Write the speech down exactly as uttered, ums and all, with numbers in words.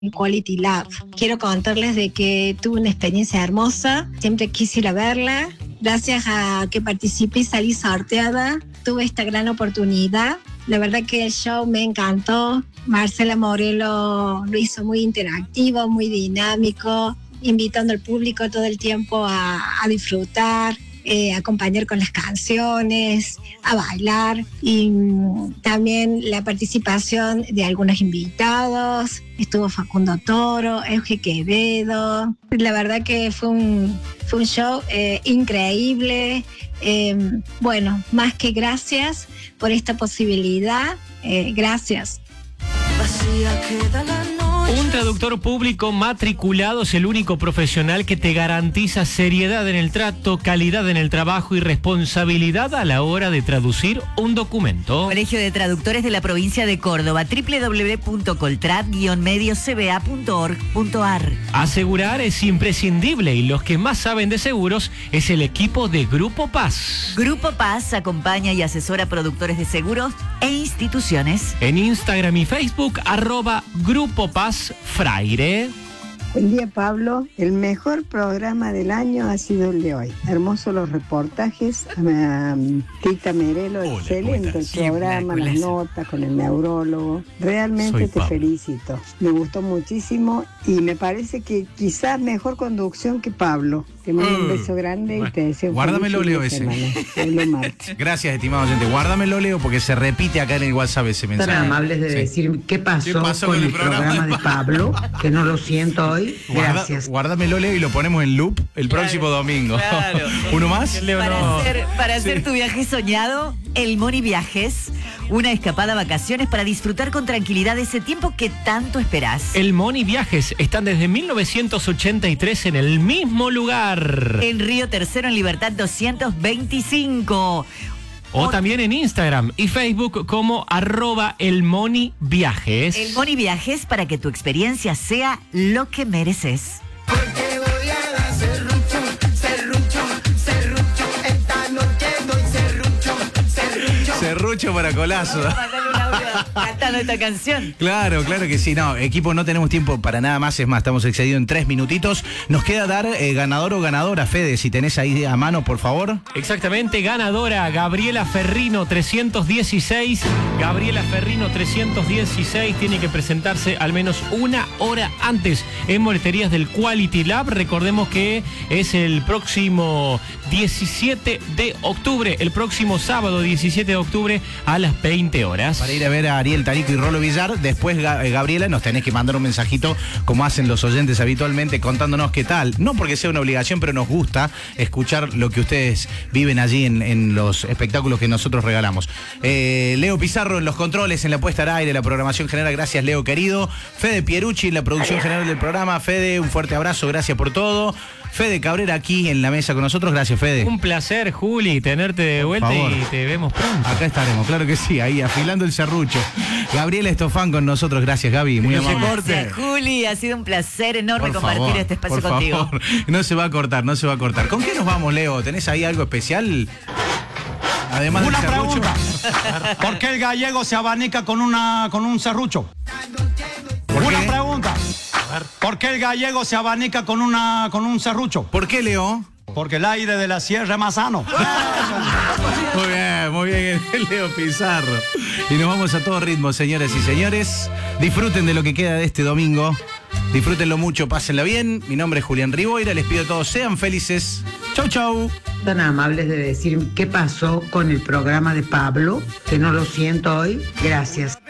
Quality Lab. Quiero contarles de que tuve una experiencia hermosa, siempre quise ir a verla. Gracias a que participé y salí sorteada, tuve esta gran oportunidad. La verdad que el show me encantó. Marcela Morelo lo hizo muy interactivo, muy dinámico, invitando al público todo el tiempo a, a disfrutar. Eh, acompañar con las canciones, a bailar, y mm, también la participación de algunos invitados. Estuvo Facundo Toro, Euge Quevedo. La verdad que fue un, fue un show eh, increíble. Eh, bueno, más que gracias por esta posibilidad. Eh, gracias. Vacía queda la noche. Un traductor público matriculado es el único profesional que te garantiza seriedad en el trato, calidad en el trabajo y responsabilidad a la hora de traducir un documento. Colegio de Traductores de la Provincia de Córdoba, doble u doble u doble u punto coltrad guion medio c b a punto org punto a r. Asegurar es imprescindible y los que más saben de seguros es el equipo de Grupo Paz. Grupo Paz acompaña y asesora a productores de seguros e instituciones. En Instagram y Facebook, arroba Grupo Paz Fraire. Buen día, Pablo. El mejor programa del año ha sido el de hoy. Hermosos los reportajes. Um, Tita Merelo, Hola, excelente el programa, las notas con el neurólogo. Realmente Soy te Pablo. felicito. Me gustó muchísimo y me parece que quizás mejor conducción que Pablo. Te mando un Uh, beso grande bueno, y te deseo un guárdamelo, feliz Leo, fin de ese. semana. Pablo Martí. Gracias, estimado oyente. Guárdamelo, Leo, porque se repite acá en el WhatsApp ese mensaje. Tan amables de Sí. decir qué pasó, ¿Qué pasó con, el programa, de Pablo, que no lo siento hoy. Guarda- Gracias. guárdamelo, Leo, y lo ponemos en loop el Claro, próximo domingo. claro. ¿Uno más? Leo, Para no. hacer, para Sí. hacer tu viaje soñado, el Moni Viajes, una escapada a vacaciones para disfrutar con tranquilidad ese tiempo que tanto esperás. El Moni Viajes están desde mil novecientos ochenta y tres en el mismo lugar. En Río Tercero, en Libertad doscientos veinticinco. O también en Instagram y Facebook como arroba el Moni Viajes. El Moni Viajes para que tu experiencia sea lo que mereces. Porque voy a dar serrucho, serrucho, serrucho. Esta noche doy serrucho, serrucho. Serrucho para colazo. Mandale un audio cantando esta canción. Claro, claro que sí. No, equipo, no tenemos tiempo para nada más. Es más, estamos excedidos en tres minutitos. Nos queda dar eh, ganador o ganadora, Fede, si tenés ahí a mano, por favor. Exactamente, ganadora Gabriela Ferrino trescientos dieciséis. Gabriela Ferrino trescientos dieciséis tiene que presentarse al menos una hora antes en boleterías del Quality Lab. Recordemos que es el próximo diecisiete de octubre, el próximo sábado diecisiete de octubre a las veinte horas. Para ir a ver a Ariel Tarico y Rolo Villar. Después, Ga- eh, Gabriela, nos tenés que mandar un mensajito, como hacen los oyentes habitualmente, contándonos qué tal. No porque sea una obligación, pero nos gusta escuchar lo que ustedes viven allí en, en los espectáculos que nosotros regalamos. Eh, Leo Pizarro en los controles, en la puesta al aire, la programación general. Gracias, Leo, querido. Fede Pierucci en la producción general del programa. Fede, un fuerte abrazo, gracias por todo. Fede Cabrera aquí en la mesa con nosotros. Gracias, Fede. Un placer, Juli, tenerte de vuelta favor. y te vemos pronto. Acá estaremos, claro que sí, ahí afilando el serrucho. Gabriela Estofán con nosotros, gracias, Gaby, muy No se amable. corte. Gracias, Juli. Ha sido un placer enorme Por compartir favor, este espacio por contigo. favor. No se va a cortar, no se va a cortar. ¿Con qué nos vamos, Leo? ¿Tenés ahí algo especial? Además Una del serrucho. pregunta. ¿Por qué el gallego se abanica con, una, con un serrucho? ¿Por Una qué? pregunta. ¿Por qué el gallego se abanica con, una, con un serrucho? ¿Por qué, Leo? Porque el aire de la sierra es más sano. Muy bien, muy bien, Leo Pizarro. Y nos vamos a todo ritmo, señoras y señores. Disfruten de lo que queda de este domingo. Disfrútenlo mucho, pásenla bien. Mi nombre es Julián Riboira, les pido a todos sean felices. Chau, chau. Tan amables de decir qué pasó con el programa de Pablo, que no lo siento hoy. Gracias.